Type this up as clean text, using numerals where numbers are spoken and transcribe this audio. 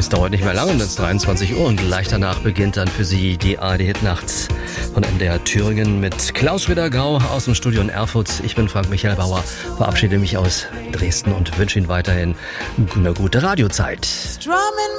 Es dauert nicht mehr lange, dann ist 23 Uhr und gleich danach beginnt dann für Sie die ARD-Hitnacht von MDR Thüringen mit Klaus Schwitter-Grau aus dem Studio in Erfurt. Ich bin Frank Michael Bauer, verabschiede mich aus Dresden und wünsche Ihnen weiterhin eine gute Radiozeit.